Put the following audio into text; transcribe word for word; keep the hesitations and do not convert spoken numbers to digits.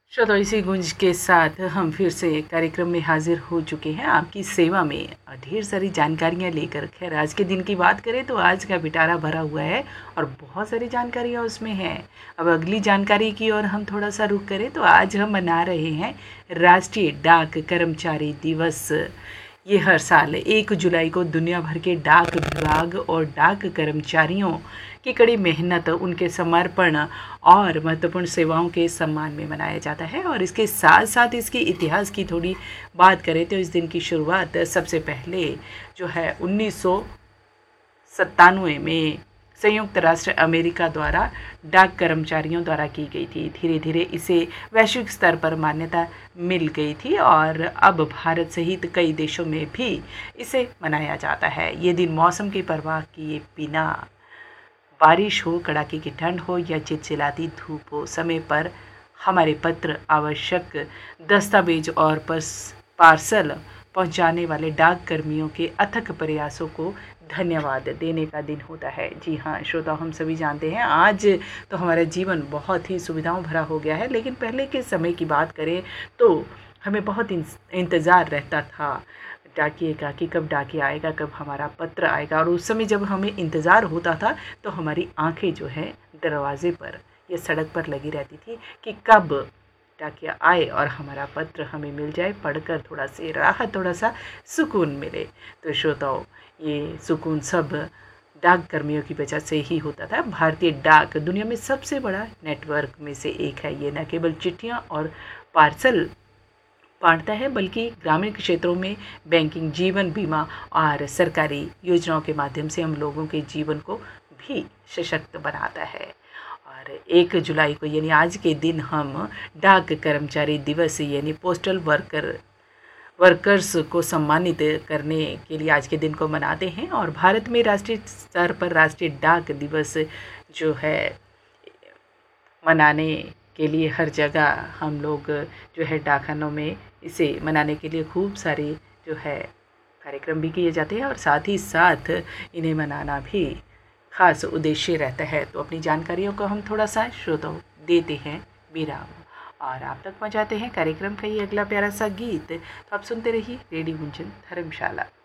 श्रोता, इसी गुंज के साथ हम फिर से कार्यक्रम में हाजिर हो चुके हैं आपकी सेवा में ढेर सारी जानकारियां लेकर। खैर, आज के दिन की बात करें तो आज का पिटारा भरा हुआ है और बहुत सारी जानकारियां उसमें हैं। अब अगली जानकारी की ओर हम थोड़ा सा रुख करें तो आज हम मना रहे हैं राष्ट्रीय डाक कर्मचारी दिवस। ये हर साल एक जुलाई को दुनिया भर के डाक विभाग और डाक कर्मचारियों की कड़ी मेहनत, उनके समर्पण और महत्वपूर्ण सेवाओं के सम्मान में मनाया जाता है। और इसके साथ साथ इसके इतिहास की थोड़ी बात करें तो इस दिन की शुरुआत सबसे पहले जो है उन्नीस सौ सत्तानवे में संयुक्त राष्ट्र अमेरिका द्वारा डाक कर्मचारियों द्वारा की गई थी। धीरे धीरे इसे वैश्विक स्तर पर मान्यता मिल गई थी और अब भारत सहित कई देशों में भी इसे मनाया जाता है। ये दिन मौसम की परवाह किए बिना, बारिश हो, कड़ाके की ठंड हो या चिलचिलाती धूप हो, समय पर हमारे पत्र, आवश्यक दस्तावेज और पार्सल पहुंचाने वाले डाक कर्मियों के अथक प्रयासों को धन्यवाद देने का दिन होता है। जी हाँ श्रोता, हम सभी जानते हैं आज तो हमारा जीवन बहुत ही सुविधाओं भरा हो गया है, लेकिन पहले के समय की बात करें तो हमें बहुत इंतज़ार रहता था डाकिए का कि कब डाकिया आएगा, कब हमारा पत्र आएगा। और उस समय जब हमें इंतज़ार होता था तो हमारी आंखें जो है दरवाजे पर या सड़क पर लगी रहती थी कि कब डाकिया आए और हमारा पत्र हमें मिल जाए, पढ़कर थोड़ा सी राहत, थोड़ा सा सुकून मिले। तो श्रोताओ, ये सुकून सब डाक कर्मियों की वजह से ही होता था। भारतीय डाक दुनिया में सबसे बड़ा नेटवर्क में से एक है। ये न केवल चिट्ठियाँ और पार्सल बांटता है बल्कि ग्रामीण क्षेत्रों में बैंकिंग, जीवन बीमा और सरकारी योजनाओं के माध्यम से हम लोगों के जीवन को भी सशक्त बनाता है। और एक जुलाई को यानी आज के दिन हम डाक कर्मचारी दिवस यानी पोस्टल वर्कर वर्कर्स को सम्मानित करने के लिए आज के दिन को मनाते हैं। और भारत में राष्ट्रीय स्तर पर राष्ट्रीय डाक दिवस जो है मनाने के लिए हर जगह हम लोग जो है डाकखानों में इसे मनाने के लिए खूब सारे जो है कार्यक्रम भी किए जाते हैं और साथ ही साथ इन्हें मनाना भी खास उद्देश्य रहता है। तो अपनी जानकारियों को हम थोड़ा सा श्रोताओं देते हैं विराम और आप तक पहुंचाते हैं कार्यक्रम का ये अगला प्यारा सा गीत। तो आप सुनते रहिए रेडियो गुंजन धर्मशाला।